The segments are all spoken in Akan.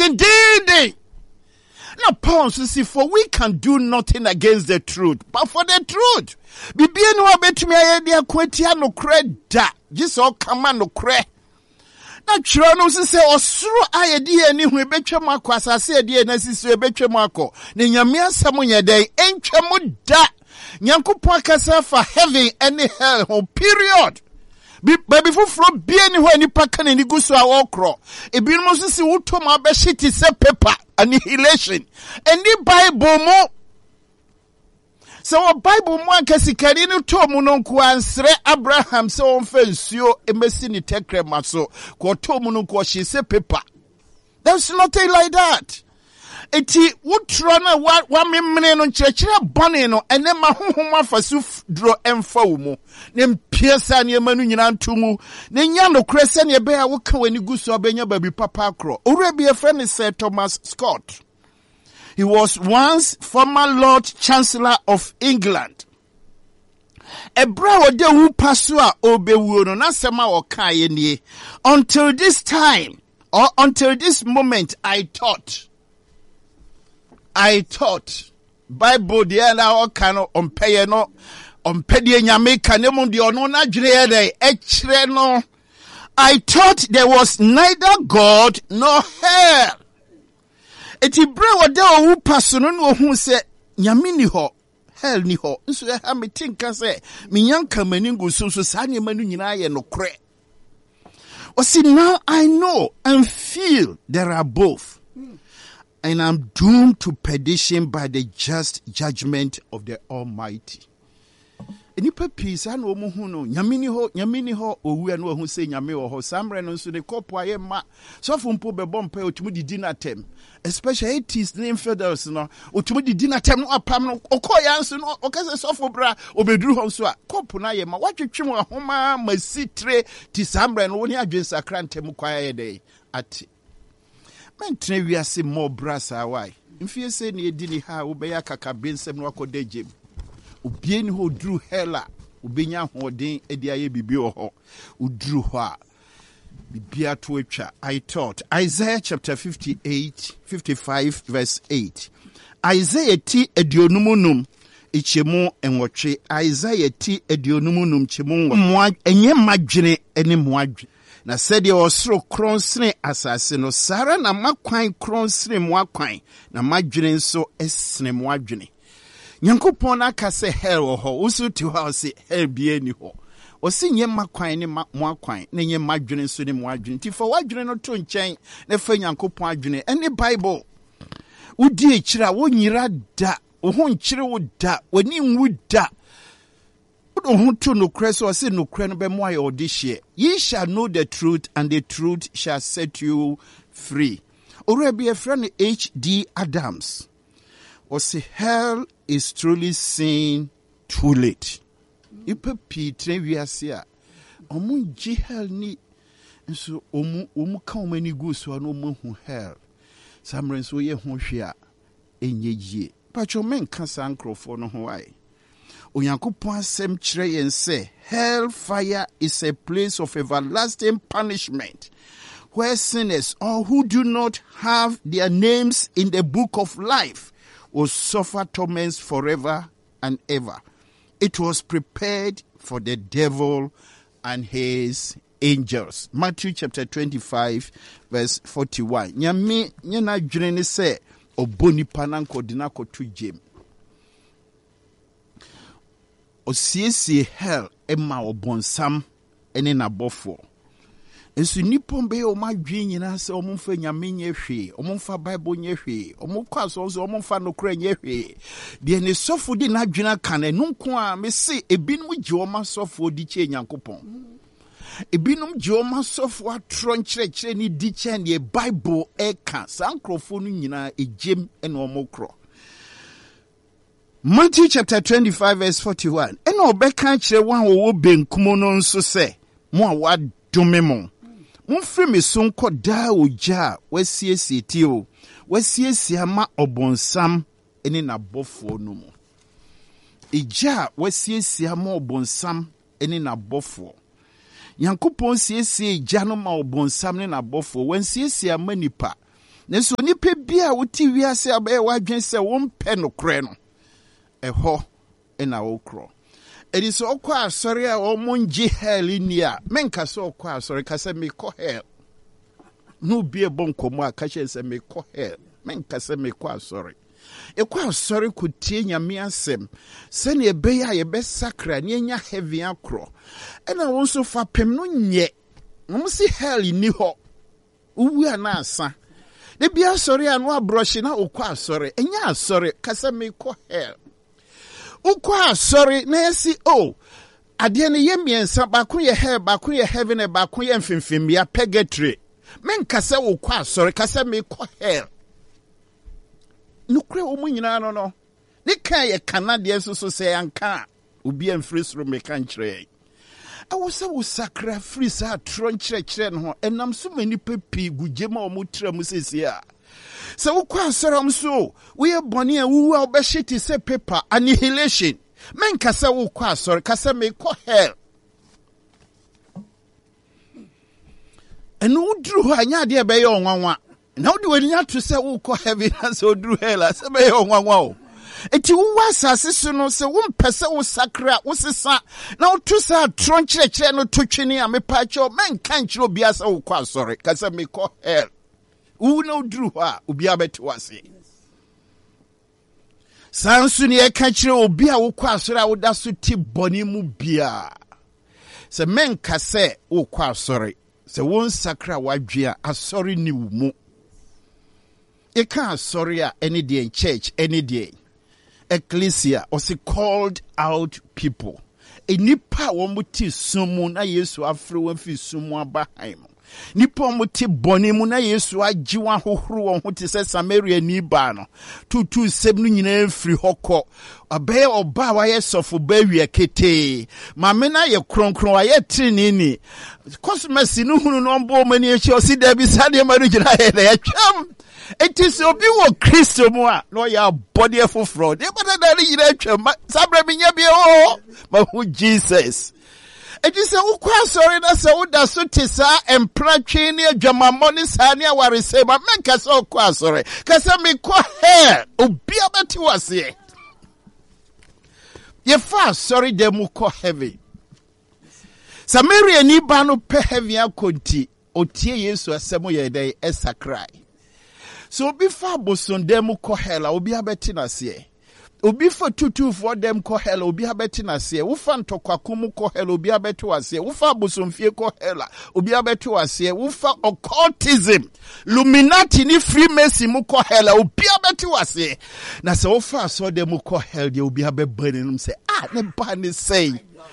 Indeed. Now, Paul says, for we can do nothing against the truth, but for the truth. Bibi enu abetumi ayede akwatia no kreda. Just all come no kre. Na chiro no se osuro ayede ani hu ebetwam akọ asase ade na sisi ebetwam akọ. Ne nyame asam nyeden entwam da. Nyankopon akasa for heaven and hell whole period. Baby fufuro bia ni ho anipa kan ni guso a wokro. Ebinom so se wuto ma be shiti se paper annihilation. And the Bible mo. So Bible mo ankasikari no to mu no nko ansre Abraham se on fa nsuo emesi ni tekre maso ko to mu no nko shi se paper. There's nothing like that. Eti wutro na wa memene no nkyerɛkyerɛ bɔne no ene ma honhom afasu dro emfa wo mu ne mpiesa ne manu nyina ntomu ne nya no krese ne be a wo ka wani guso abenya baby papa akro owura bi a friend is Thomas Scott. He was once former Lord Chancellor of England. Ebra wo de wu paso a obewu no na sema wo kae nie. Until this time or until this moment I thought Bible de na o kan ompeye no ompede nyame kanemu de ono na dwere dey ekire no. I thought there was neither God nor hell. Eti bre wode owu paso no no hu se nyame ni ho hell ni ho nso ha metinka se menyanka maningu so sa ne manu nyina ye no kre. O see, now I know and feel there are both. And I'm doomed to perdition by the just judgment of the Almighty. Enipa peace and omuhuno nyamini ho owu no hu se nyame wo ho samre no so de kopo aye ma so fumpo be bompa otumi didi na tem, especially 80s the infidels no otumi didi na tem no apam no okoya nso no okase sofo bra obeduru ho so a kopo na aye ma watwetwe ho ahoma masitre ti samre no woni adwensa krantem kwa aye dey ati mentre wiase mo brasa why mfie se ne edini ha wo be ya kaka bensem no akoda jem obie ni ho duru hela obenya hoden edi aye bibi ho uduru ho a bibia to atwa. I thought Isaiah chapter 55 verse 8. Isaiah ti edionumunum ichemu enwotwe. Isaiah ti edionumunum chemu mo enye madwene ene mo adwe. Na said you osro kronsene asase no sara na makwan kronsene mo akwan na madwene nso esene mo adwene. Nyankopon aka se hell wo ho usu ti ho se hell bia ni ho. O se nye makwan ne mo akwan na nye madwene nso ne mo adwene. Ti for wadwene no to nchen na fa Nyankopon adwene. Any Bible udi ekira wo nyira da wo ho nkire wo da wani nwu da. To no crest or say no cren be mo aye odihye. Ye shall know the truth and the truth shall set you free. Already a friend H.D. Adams or say hell is truly seen too late. Ipe pitre wiase a omu ji hell ni nso omu ka omani gu so no mu hu hell. Samre nso ye hu hwe a enye yie. Pacho men ka sankrofo no ho ai. Onyankopon asem kire yen say hell fire is a place of everlasting punishment where sinners or who do not have their names in the book of life will suffer torments forever and ever. It was prepared for the devil and his angels. Matthew chapter 25 verse 41. Nyame nyana dwene ne say oboni pananko dinako to jem. Osiesie hell ema obonsam ene na bofo. Ensu nipon be o madwe nyina se omumfa nyame nye hwe, omumfa Bible nye hwe, omukwa so omumfa nokra nye hwe. De ne sofo di na dwena kan enunko a me se ebinum gye oma sofo di che Nyankopon. Ebinum gye oma sofo atro nkyerɛkyerɛ ni di che ne Bible eka sankrofo no nyina ejem ene omokro. Matthew chapter 25 verse 41. Eno obeka kire wan wo benkum no nso se mo a wadome mo. Mo frɛ me so nkɔ daa ogya wasiesie ti o. Wasiesie ama obonsam ene na bofo no mo. Egya wasiesie ama obonsam ene na bofo. Yankopon siesie egya no ma obonsam ne na bofo. Wansiesie ama nipa. Nenso nipa bia wuti wiase abaye wadwen se wompe no kre no. Eho ena wo kro. Edi so okwa asori a omonji hell ni a menka so okwa asori ka se me ko hell. No bie bonkomo a ka se me ko hell. Menka se me ko asori. Ekwa asori kutie nyame asem. Se ne ebe ya ye be sakra ne nya heavy akro. Ena wo so fa pem no nye. Mo si hell ni ho. Uwu ana asa. De bia asori anu abroshi na okwa asori. Enya asori ka se me ko hell. Ukwa sorry na si ade ne ye miensa baako ye hell baako ye heaven e baako ye mfimfim ya purgatory men kasa ukwa sorry kasa me ko hell nukre o mu nyina no ne kan ye kanade so se anka obi amfiri soro me kan kire awosa wo sakra free sa tron kire no enam so mani pepi gugema o mu tra mu sesi a se ukwa sorry so we boni a wu a obeshiti se paper annihilation men kasa ukwa sorry kasa me ko hell enu udru anya de be ye onwanwa na odi wani atu se ukwa heaven as odru hell se be ye onwanwa o eti wo asase so no se wo mpese wo sakra wo sesa na otu sa tron kire no totwini a me pa cho men kan kire obi asa ukwa sorry kasa me ko hell u no dru ha obi abeti wase sansu ne ka kire obi a wo kwa asore a wo da so ti boni mu bia se men ka se wo kwa asore se won sakra wadwe a asore ni wo mu e ka asore a any day in church any day ecclesia or se called out people enipa wo muti sumu na Yesu afre wo fi sumu abahan nipa muti boni mu na Yesu agiwa hohoro wo ho te se Samaria ni ba no tutu sem no nyina mfiri hokọ abaye oba wa ye sofo ba wi kete mame na ye kronkron wa ye trinini cosmesi no hunu no mbo mani echi o si da bi sade ma no gina ye na ye twam enti so bi wo Kristo mu a no ya body foforo de bada da ni gina twam sabra bi nya bi o ma hu Jesus. It is a sorry na se uda so tisa empratwe ni adwamammo ni sa ni aware se ba menka so kwa sorry kasa me kwa he obi abati wase ye fa sorry dem ko heavy Samaria ni ba no pe heavy akonti otie Yesu asemo ye dai esakrai so obi fa boson dem ko hela obi abati na se obi for tutu for them ko hell obi abeti na se wo fa ntokwakum ko hell obi abeti wase wo fa bosomfie ko hell obi abeti wase wo fa occultism Illuminati ni Freemason mu ko hell obi abeti wase na se wo fa so them ko hell de obi abebani num se ne ba ni sei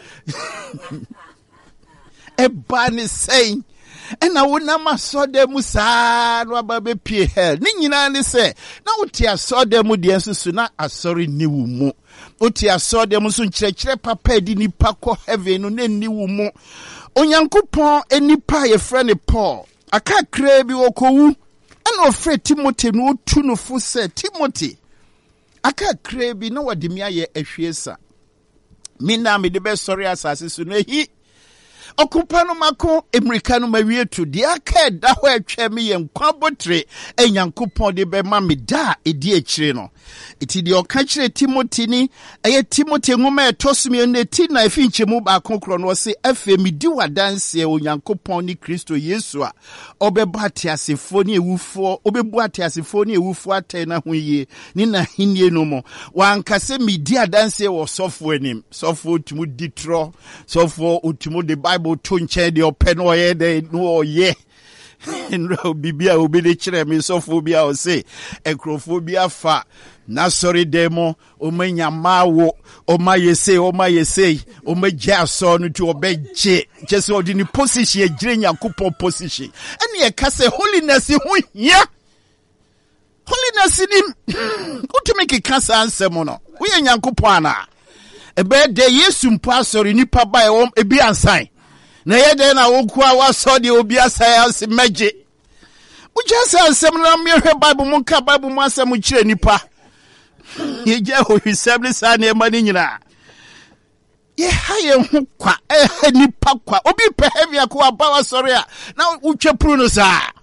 e ba ni sei ena wona masode mu saa no ababe pie hell ni nyina ne se na wote asode mu de nsusu na asori ni wu mu wote asode mu so nkyerɛkyerɛ papa di nipa kɔ heaven no na ni wu mu onyankopɔn enipa ye frɛ Paul aka kra bi okowu ena ofrɛ Timothy no otu no fo sɛ Timothy aka kra bi na wode mi aye ahwiesa mina me de be sori asase so no ehi okupano mako Americano mawietu di aka da ho atwa me ye nkwa botre enyankopon de be ma me da edi akire no iti di oka kire Timothy ni eye Timothy ngoma etosumi ne ti na afinchemu ba konkro no se afa mi di wadanse onyankopon ni Kristo Yesu a obeba atiasefo ni ewufo obebu atiasefo ni ewufo atai na ho yie ni na hinie no mo wankase mi di adanse wo sofo anim sofo otumu ditro sofo otumu de Bible to nche de open no ye de no ye nro bibia obi de kire me sofobia o se ekrofobia fa na sorry demo o manya mawo o mayese o magya so no to obeje just odi ni position e gire nyankopon position ene ye ka se holiness hu hia holiness ni utumi kika sa ansem no wo ye nyankopon ana ebe de Yesu mpo asori nipa ba e ebi ansan na yede na wokua waso de obi asaya se meje ujasa asem na mehwe Bible mu ka Bible mu asem kire nipa ye je ho hwesem sa na ema ni nyina ye haye hu kwa nipa kwa obi pe heavy akwa ba wasori a na utwepuru no sa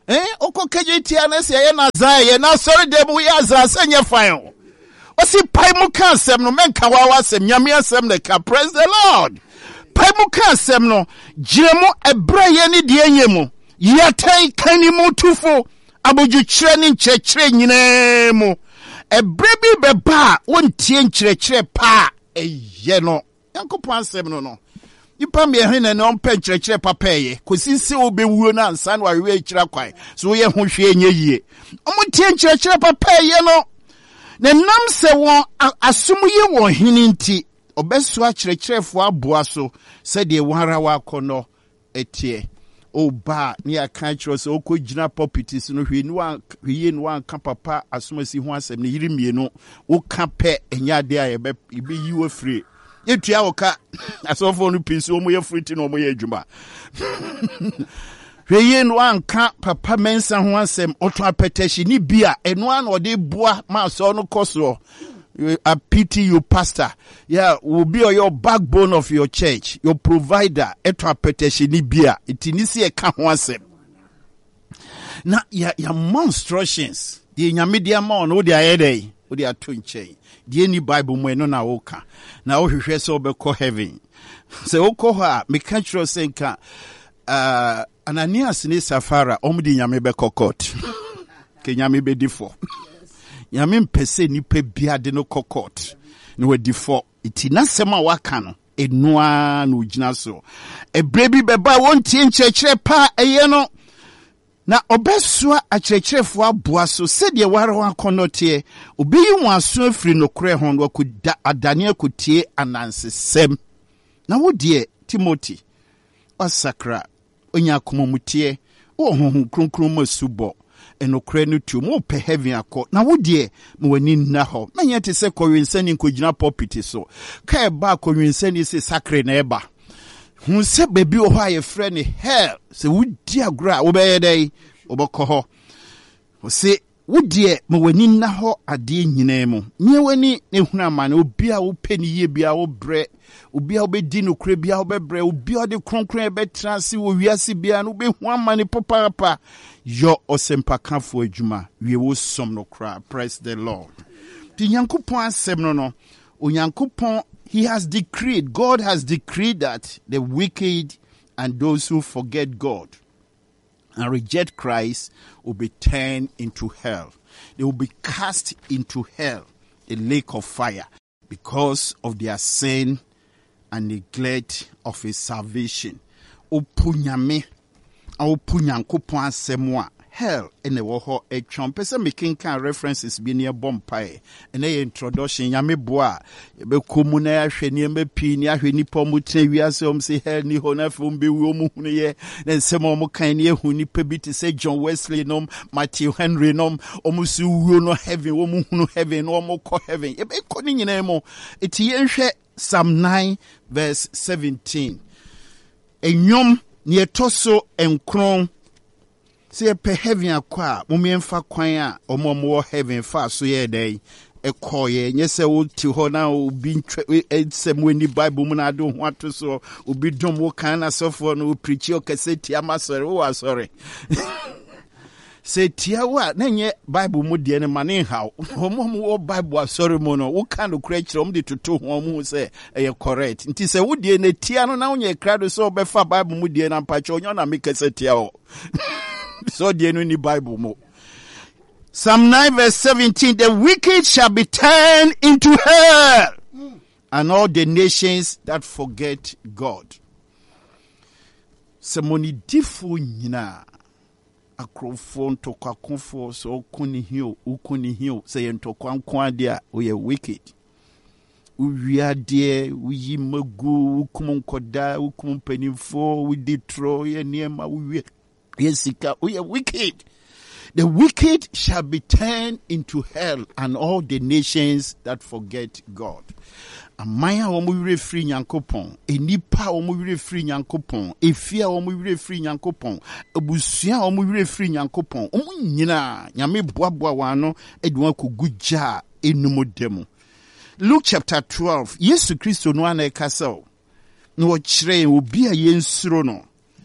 Oko KJT na se ye na zan na sorry dem we azan senye fine. Osi pai mu kan asem no menka wa asem nyame asem ne ka praise the Lord. Pai mu kan asem no giremu ebra ye ni de enyemu. Yatai kanimu tufo aboju kire ni nkyekire nyina mu. Ebra bi beba wontie nkyekire pa eye no. Yankopon asem no. Ipa me hene na ompe nkyerɛkyerɛ papa ye kosinse obewuo na ansa na wawe akira kwai so ye ho hwe enye yie omontie nkyerɛkyerɛ papa ye no na nam se won asom ye won hene nti obeso akyerɛkyerɛfo aboa so sɛ de wara wa akɔnɔ etie oba ni aka kyerɛ so okɔgyina pulpit no hwe no anka papa asomasi ho asɛm ne yiri mienu wo ka pɛ enya de a ye be yi wo free Yetua oka asofo no pisi omo ye fruity no omo ye adwuma. Hweye no anka papa mensa ho asem oto apetashi ni bia eno an ode boa ma so no koso. I pity you pastor. Yeah, will be your backbone of your church, your provider. Eto apetashi ni bia itinisi e ka ho asem. Na ya monstrations. The nyammedia ma no de ayedai. O de ato nche. Die ni Bible mo eno na woka na wo hwehwe so obekɔ heaven se wokɔ hɔ a meka kyerɛ senka Ananias ne Safara omdi nyame bɛkɔ court ke nyame bɛdi fo nyame mpɛsɛ nipa bia de no kɔ court no wadi fo iti na sɛm a waka no enoa no gyina so ebre bi bɛba wontie nkyerɛkyerɛ pa ɛyɛ no na obesua akyerɛkyerɛfo aboa so sɛdeɛ ware ho akɔnɔteɛ obeyi ho aso afiri no korɛ ho no akɔda adane akɔtie anansesɛm na wo deɛ Timothy osakra onya komomutie wo honhom kronkron masubɔ enokorɛ no tu mo pɛ heaven akɔ na wo deɛ mo wani nna hɔ manyɛ te sɛ kɔwensani nkɔgyina pulpit so ka ɛba kɔwensani se sakre na ɛba Hun se baby o ha ye friend hell se wudi agora wo be yedai obokɔ hɔ o se wudi me wani na hɔ ade nyina mu me wani ne huna ma na obi a wo peni ye bia wo bre obi a wo be di no kure bia wo be bre obi a de kronkron e be transi wo wiase bia no be hu ama ne papa yo osempakafo adwuma wie wo som no kra praise the Lord ti Nyankopɔn asɛm no Onyankopɔn He has decreed, God has decreed that the wicked and those who forget God and reject Christ will be turned into hell. They will be cast into hell, the lake of fire, because of their sin and neglect of His salvation. Opunyame, opunyankopon asemwa. Hell in the woho a trumpet making kind references be near Bompire and a introduction yame boa be comuna sheni me pinia hweni pomute wiase say hell ni hona fum be womu ye then some mo kan ye huni pebiti say John Wesley nom Matthew Henry nom omusu wo no heaven womu hunu heaven no mo ko heaven e be ko ni nyina mo eti yenhwe Psalm 9 verse 17 enyom ne etoso enkron Se pe heaven akwa mumiemfa kwan a omomo heaven fa so ye dai ekoye nye se wo ti ho na obi nsem weni Bible mu na do ho ato so obi dom wo kan na sofo no preach o kase ti amasore wo asore se tia wa na nye Bible mu de ne mane haw omomo wo Bible asore mu no wo kan no kura kire de toto ho mu se eye correct nti se wo de ne tia no na wo nye krado so obefa Bible mu de na mpacho onyo na mekase tia ho So the any Bible mo. Psalm 9 verse 17, the wicked shall be turned into hell, and all the nations that forget God. Semoni difu nyina akrofon to kwakonfo so ukuni hiyo say ento kwankwa dia we wicked. Uwia de uyi magu ukum nkoda ukum penifo we destroy niema uwi Yesika, we are wicked. The wicked shall be turned into hell, and all the nations that forget God. Amaya omu free Nyankopon, enipa omu free Nyankopon, efia omu free Nyankopon, ebusia omu free Nyankopon. Omu nyina nyame boaboa wano edwa kuguja enumodemu. Luke chapter 12. Yesu Kristo no ana ekasa no kyerɛ obi a yensuro no.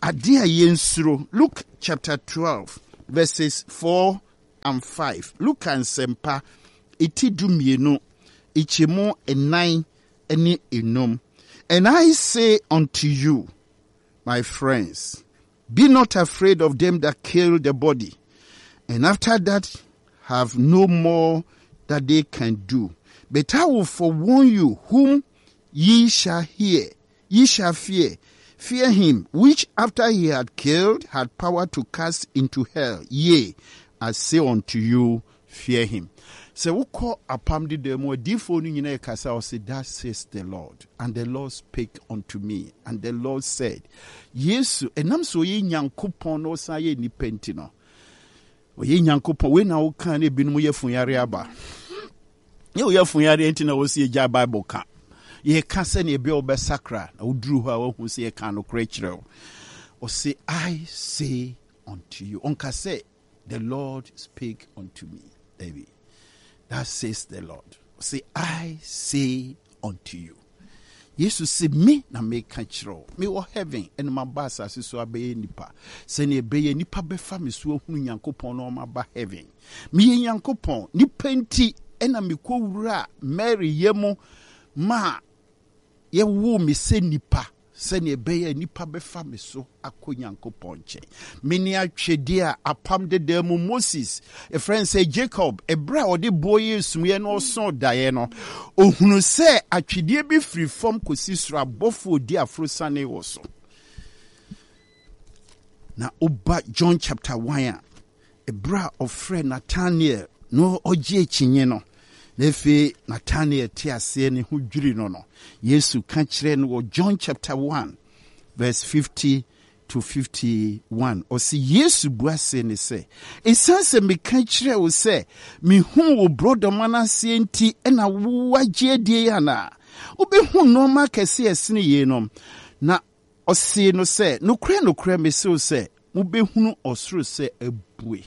Adia yensuro. Luke chapter 12, verses 4 and 5. Luke and Sempa, iti dumienu, ichimo enai eni enum. And I say unto you, my friends, be not afraid of them that kill the body, and after that have no more that they can do. But I will forewarn you whom ye shall fear. Fear him, which after he had killed, had power to cast into hell. Yea, I say unto you, fear him. So we call upon the demo, defo kasa say, that says the Lord. And the Lord spake unto me. And the Lord said, Yesu, enam so ye nyankopon no sa ye ni pentino. O ye nyankopon, we na uka ne binu ye funyari aba. Ye funyari enti na wosi ye ja Bible ka. Ye kase ne ebe obe sakra na udru ho a wo se ye kan no krekire o say I say unto you. Onka say the Lord speak unto me. David. That says the Lord. Say I say unto you. Jesus say me na me kachiro. Me wo heaven and my boss as so abeye nipa. Se ne ebeye nipa befa me so hunu Nyankopon no ma ba heaven. Me Nyankopon nipa nti ena me ko wura Mary yemo ma ye wo me se nipa se ne beye nipa befa me so akọ Nyankopon che meni atwede a apam de mu Moses a friend say Jacob ebra ode boye sumye no so daye no ohunu se atwede bi free from kosi sura bofo di afrosane wo so na oba John chapter 1 ebra of friend Nathaniel no oje chinye no Nefe Nathaniel tiase ne ho dwiri no no Yesu ka kire no John chapter 1 verse 50 to 51 o si Yesu buase ne se esanse me ka kire wo se me hu wo brother manase enti na wo agye die ya na obi hu no ma kese esene ye no na o si no se no kure me se o se mo be hunu osoro se abue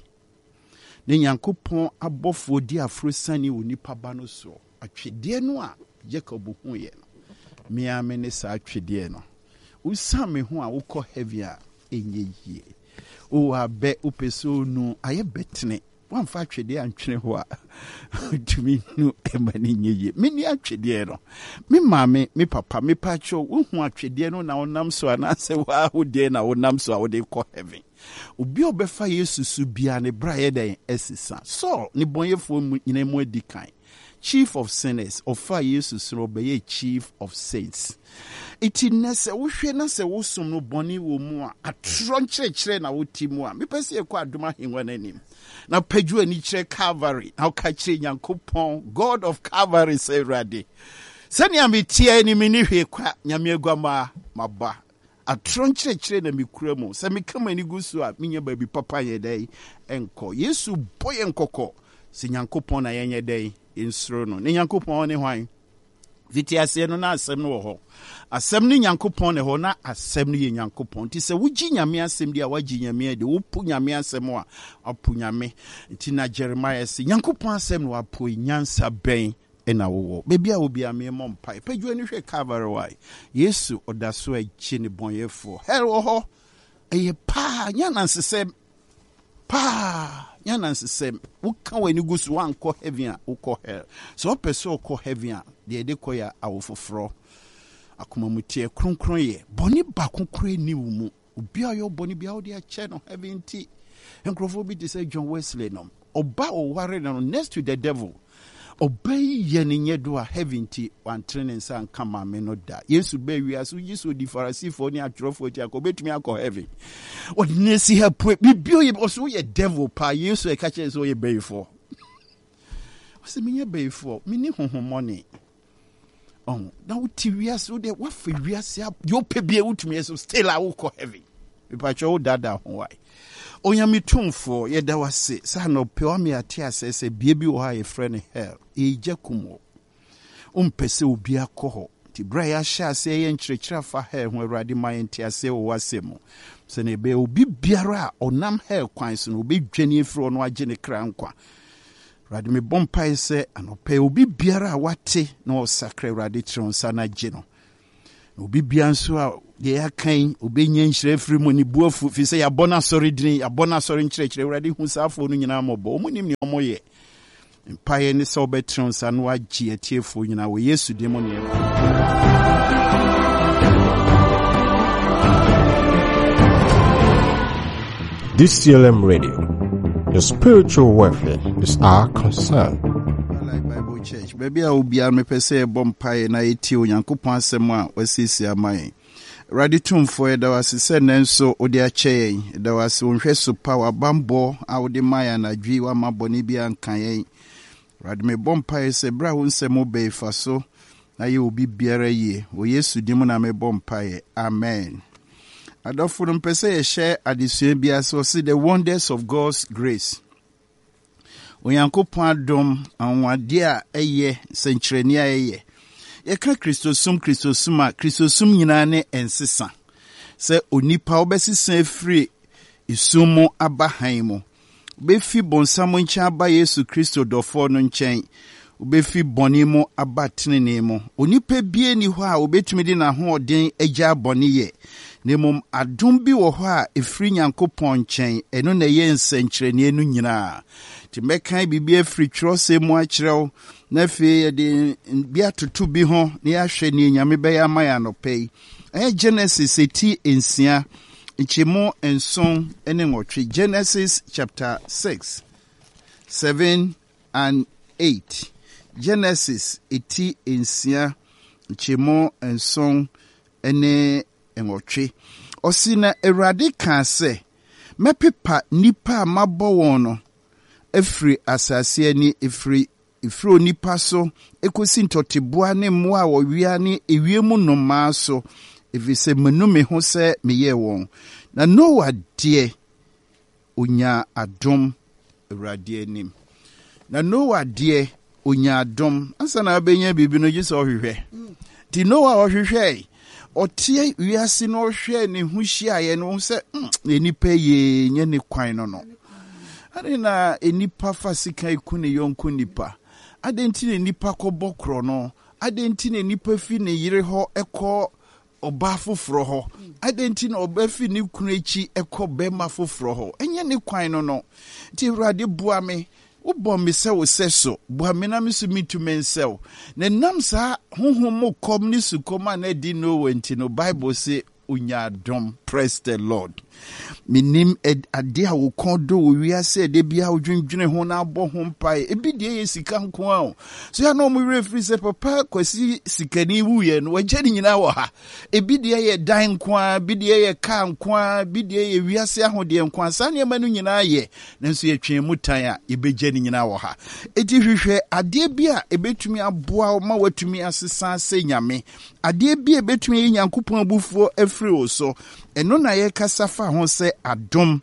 ne Nyankopon abofo di afrosani onipa ba no so atwede no a Jacob hu ye no me amene sa atwede no usam me hu a wokọ heavy a enye yie o abe upeso nu aye betene wamfa atwede antwene ho a tumi nu emani nyeye me ni atwede no me maame me papa me pacho wo hu atwede no na wonam so anase wa hode na wonam so a wode kọ heaven obi obefa Yesu su bia ne braye den esisa so ne bonyefo nyina mu adikan chief of sinners ofa Yesu so obeye chief of saints itinese wo hwe na se wo som no boni wo mu a atro nkyerɛkyerɛ na wo timu a mepɛse ekɔ adoma henwa nanim na paju ani kyerɛ Calvary na ka kyerɛ Nyankopɔn God of Calvary say ready sani ametia ni mini hwe kwa nyame agwama maba atro nkyerɛkyerɛ na mekura mu sɛ mekama ni gusu a menya baabi papa yɛ dai enko Yesu boye nkɔkɔ sɛ Nyankopɔn na yenye dai insuro no ne Nyankopɔn ne hwan vitiase no na asɛm no wɔ hɔ asɛm ne Nyankopɔn ne hɔ na asɛm no yɛ Nyankopɔn ti sɛ wugi nyame asɛm di a wagi nyame de wopu nyame asɛm a apu nyame nti na Jeremiah sɛ Nyankopɔn asɛm no apu nyansa bɛn ena wo bebi a obi ame mompai pagyo ni hwe Calvary why Yesu odaso achi ne bonyefo hell wo ho eye pa nyanansesem wo kan wani gusu wan ko heaven a wo ko hell so person ko heaven a de koya awofoforo akoma mutie kronkron ye boni ba konkre ni wo mu obi ayo boni bia wo de a che no heaven ti enkrofo bi de say John Wesley no oba o ware no next to the devil obey yenye do a heaven ti wan training san kama me no da Yesu be wi aso Yesu di Pharisee for ni atrofo ti akobetumi akọ heaven ordinary help bibio ye also ye devil pa Yesu e ka che so ye be for se me ye be for me ni honhomone na uti wi aso de wa fa wi ase yo pe bia utumi so still a wo kọ heaven bi pa cho dada ho why Onyami tumfo ye da wase sa no pe o me ate asese bie bi wo ha ye frɛ hell eje kumo umpese obi akɔ ti bra ya sha se ye nkyerɛkyerɛ fa hell ho Awurade ma ye nte ase wo wase mu se ne be obi biara onam hell kwan so no obi dwane efro no agye ne kra nkwa Awurade me bompa ise anope obi biara wate na o sakra Awurade tronsa na gye no obi bia nso a ye akan obenya nhyire firi mu ni buafu fi se ya bona sorry din ya bona sorry nkyerɛkyerɛ Awurade hu saafo no nyina mɔbɔ omunim ne ɔmoyɛ mpaye ne sɛ obɛtron sa no agye atiefo nyina wɔ Yesu dim ne yɛ. DCLM Radio, your spiritual welfare is our concern. Bible Church, baby, I will be a me pese bompaye na eti Onyankopɔn asɛm a wasisi amaye. Ready to for da was said nenso odi ache da was unhwe so power bambo a odi maya na dwi wa maboni bi ankan yen. Ready me bompaye se bra wo nsɛm obey fa so na ye obi biara ye. Wo Yesu dim na me bompaye. Amen. Adofo mpese ye share adesua bia so see the wonders of God's grace. Onyankopɔn adom anwade a ɛyɛ senkyerɛni a ɛyɛ. Yɛka Kristosum a Kristosum nyinaa ne ensesa. Sɛ onipa obɛsesa afiri isumu aba han mu. Obefi bonsam nkyɛn aba Yesu Kristo dɔfo no nkyɛn. Obefi bɔne mu aba tenene mu. Onipa bie ni hɔ a obetumi de na hoɔden agya bɔne yɛ. Nemom adom bi wɔ hɔ a efiri Nyankopɔn nkyɛn ɛno na ɛyɛ nsɛnkyerɛnne no nyinaa. Ti mekan bibi afiri twerɛsɛm mu akyerɛw na afei yɛde bi atoto bi ho na yɛahwɛ ne Nyame bɛyɛ ama yɛ anɔpɛ yi. Genesis eti nsia nkyɛmu nson ne nwɔtwe. Genesis chapter 6, 7 and 8. Genesis eti nsia nkyɛmu nson ne nwɔtwe. Ɔsi na Awurade ka sɛ mɛpepa nipa a mabɔ wɔn no efiri asase ani efiri onipa so ekosi ntɔteboa ne mmoa a wɔwia ne ewiemu nnomaa so efisɛ menu me ho sɛ meyɛ wɔn. Na Noah deɛ onya adom Awurade anim. Na Noah deɛ onya adom ansa na abenya bibi no gye sɛ ɔhwehwɛ. Ti Noah ɔhwehwɛ ɔtie wiase no ɔhwɛ ne ho hyiaeɛ no sɛ nipa ye nye ne kwan no. Ade na enipa fa sika iku ne yonko nipa. Ade nti ne nipa kɔbɔ korɔ no. Ade nti ne nipa fi ne yere hɔ ɛkɔ ɔba foforo hɔ. Ade nti na ɔba fi ne kunu akyi ɛkɔ bɛma foforo hɔ. Enye ne kwan no. Ti Awurade boa me. Wobɔ me sɛ wo sɛ so. Boa me na me so mitu me nsɛw. Na nam saa honhom mo kom ne sukom a na di no wenti no Bible say unya adom. Praise the Lord. Minim ade a wo kondo wo wiase de bia wo dwendwene ho na abɔ ho mpae ebi de ye sika nko a so ya no mo refri se papa kwasi sikani wuye no wagye ni nyina wɔ ha ebi de ye dan nko a bi de ye ka nko a bi de ye wiase ahode nko a sa ne ma no nyina ye nanso ye twen mutan a ebegye ni nyina wɔ ha eti hwehwɛ ade bi a ebetumi aboa ma watumi asesa se Nyame ade bi ebetumi ye Nyankopɔn abufuo afiri wo so eno na ye kasa fa ho se adom.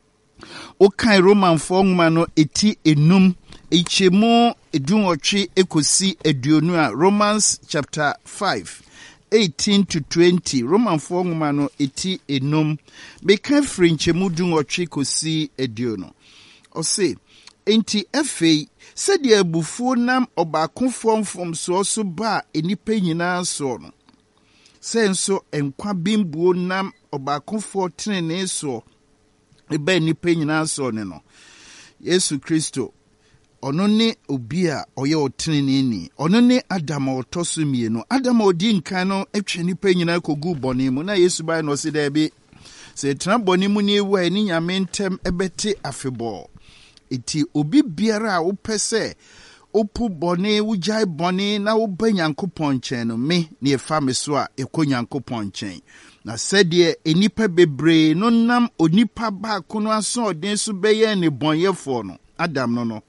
Okan Romanfo nwoma no eti enum ichemu edunwotwe ekosi eduonu a Romans chapter 5 18 to 20. Romanfo nwoma no eti enum beka firi nchemu dunwotwe kosi eduonu. Ose enti afei sɛde abufuo nam ɔbaakofo mfomso so ba enipa nyinaa so no. Senso enkwa bimbuo nam ɔbaakofo tenene so eba nipa nyinaa so ne no. Yesu Kristo ɔno ne obi a ɔyɛ ɔtenene ni. Ɔno ne Adam a ɔtɔ so mienu. Adam a odi nkan no atwa nipa nyinaa kogu bɔne mu na Yesu bai no se da bi se tena bɔne mu ne ewu a ni Nyame ntem ebete afebɔ. Eti obi biara a wopɛ sɛ opu bɔne wujai bɔne na woba Nyankopɔn nkyɛn no me ne efa me so a ekɔ Nyankopɔn nkyɛn. Na sɛdeɛ enipa bebree no nam onipa baako no aso ɔden so bɛyɛ ne bɔnyɛfo no Adam no.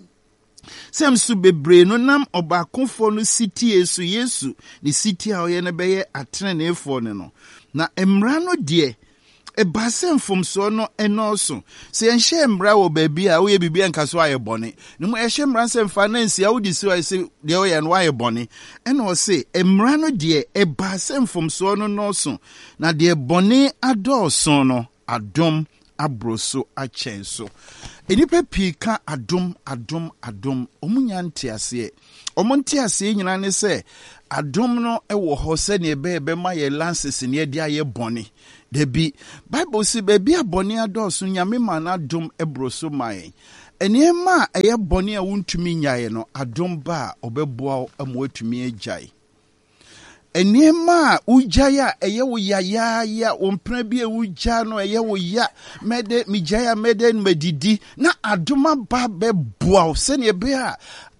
Sɛm so bebree no nam ɔbaakofo no sitie so Yesu ne sitie a ɔyɛ no bɛyɛ atreneefo no. Na mmara no deɛ eba mfomso no enoso se yenhye mmra wo baabi a wo ye bibia nka so aye bone ne mo ehye mmra nsem fa na nsia wo di so ase de wo ye no aye bone ena o se mmra no de eba mfomso no noso na de bone adoso no adom abroso achenso enipa pika adom omunya ntiase omontiase nyina ne se adom no ewo ho se ne ebe ma ye lances ne dia ye boni debi Bible si bebi aboni adoso nyame ma na adom ebroso mai eniema eye boni a wuntumi nyaye no adom ba obeboa amwatumi agyae eniema ujaya eye wo ya ompra bi uja no eye wo ya mede mijaya mede medidi na adoma ba beboa se ne be a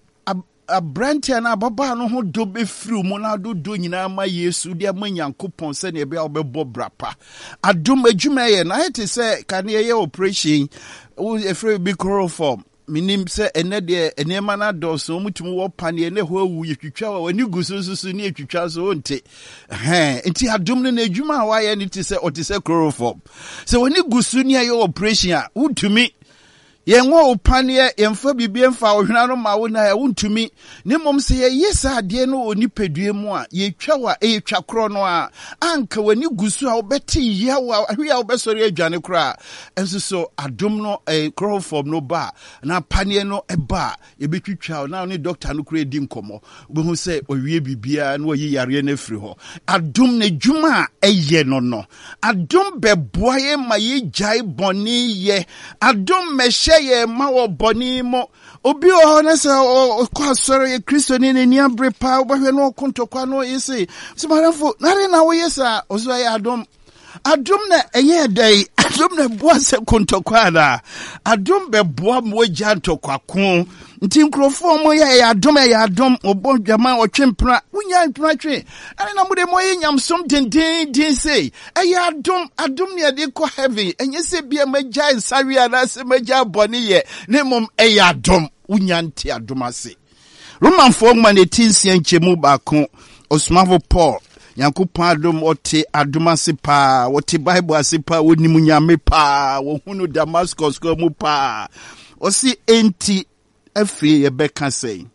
abrantia na baba no ho do be firi mu na do nyina ma Yesu dia manyankopon se ne be a obebo brapa adom adwuma ye na it say kan ye operation wo efre bi chloroform minim se ene de enema na doso mutumu wo pane ne ho awu yetwitwa wa wani gusususu ne yetwitwa so nte enti adom ne na adwuma wa ye ne ti se otise chloroform se wani gusu ne ye operation a utumi yenwo opane yemfa bibie mfa ohwena no ma wo na ya wontumi ne mom se ye yesa ade no onipadue mu a yetwa wa yetwa kro no a anka wani gusu a obeti ya wa ahwe a obesori adwane kra enso so adom no chloroform no ba na pane no eba ye betwitwa na ne doctor no kra edi nkomo obehu se owie bibia na oyi yare na firi ho adom ne dwuma eye no adom beboa ye ma ye jai boni ye adom meshe ye ma wo boni mo obi o na se o kwa soro ye Kristo ni ni abrepa obahwe no kontokwa no yesi simarafo nare na wo yesa ozo ya adom na eye dai adom na boa se kontokwa da adom be boa mo gya ntokwa ko nti nkrofo mo ya adom obo dwama otwempra unya ntwa twe ane na mude mo ye nyamsom den sei eye adom ne de ko heaven enye se bia magya nsawe ana se magya bone ye ne mom eye adom unya nti adom ase Roman 4:18 nchemu ba ko osmavo Paul Yankopon adom ote adom ase pa wote Bible ase pa wonimu nyame pa wo hunu Damascus ko mu pa osi enti afie ye beka sei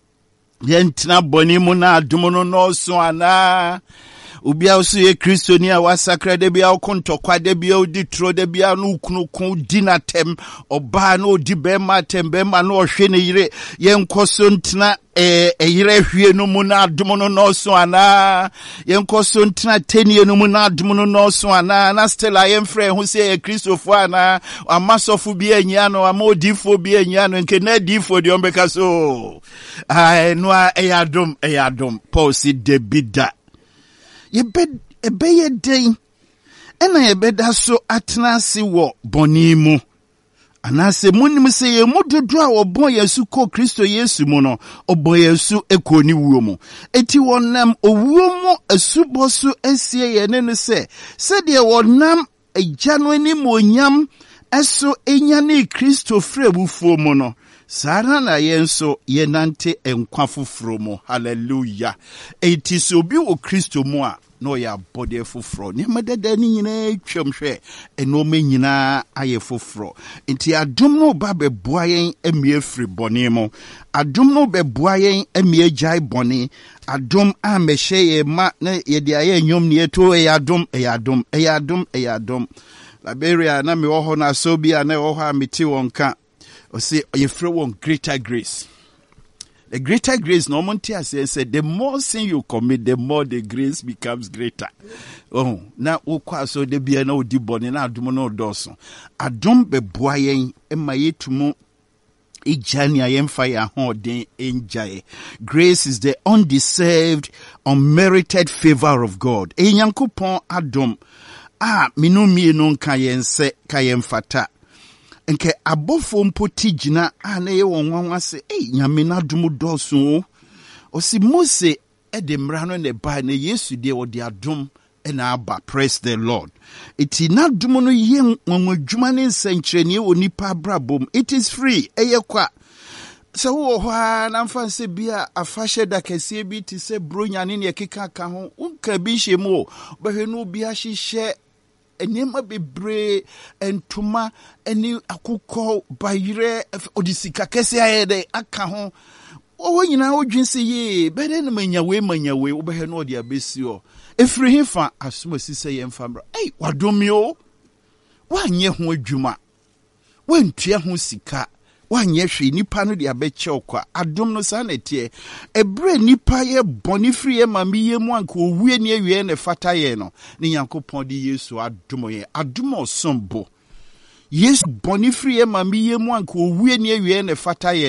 yentina boni mu na adom no so ana ubia oso ye Kristo ni a wasakra de bia okontokwa de bia odi tro de bia no kunukun dinatem oba na odi bema tembema na ohwe ne yire yenkoso ntina yire hwie no mu na adom no so ana yenkoso ntina tenie no mu na adom no so ana na stella yemfre hu se ye Kristofo ana amasofu bia anya no amodifo bia anya no nke na difo de ombeka so no eyadom Paul si debida ye den ena ye beda so atnase wo boni mu anase munim se ye mudodo a obon Yesu ko Kristo Yesu mu no obon Yesu ekoni wuo mu eti wonam owuo mu asuboso asie ye ne no se de wonam agya no ani monyam eso enya ne Kristo frebufuo mu no Sara na yenso yenante enkwa foforo mu hallelujah eti so obi wo Kristo mu a no ya body foforo ne madada ni nyina twemhwe enome nyina aye foforo enti adom no ba beboa yen emie firi bone mu adom no beboa yen emie jai bone adom a mehye ye ma na ye de aye nyom ne eto eyadom Liberia na me wo ho na so bia na wo ho a meti wonka or say you throw on greater grace. The greater grace, no Montia said, the more sin you commit, the more the grace becomes greater. Oh, now, so de be no dibon, now do no doson. I don't be boying, and my yetumo. Ijani ayem fire holding enjoy. Grace is the undeserved, unmerited favor of God. Enyankopon adom. Minumi non kayen se kayen fata. Nke abofo mpoti gina na ye wonwanwa se nyame na dum doso osi Mose de mra no ne ba na Yesu de wo de adom na aba praise the Lord iti na dum no ye nwanwadwuma ne nsankyerene onipa brabom it is free eye kwa so wo ho na mfa se bia afahye da kase bi ti se bronya ne ne keka ka ho unka bi hyemu behwe no bi ahihye enema bebre entuma eni akukọ bayire odisika kese ayede aka ho o nyina odwinse ye bede na manyawe obehe no odi abesi o efiri hifa asoma sise ye mfambra wadomio wanye ho adwuma wentua ho sika wanye hwe nipa no de abeche okwa adom no sa na tie ebre nipa ye boni free ye ma miye mu anka owie ne awie ne fata ye no ne Nyankopɔn de Yesu adom ye adom osombo Yesu boni free ye ma miye mu anka owie ne awie ne fata ye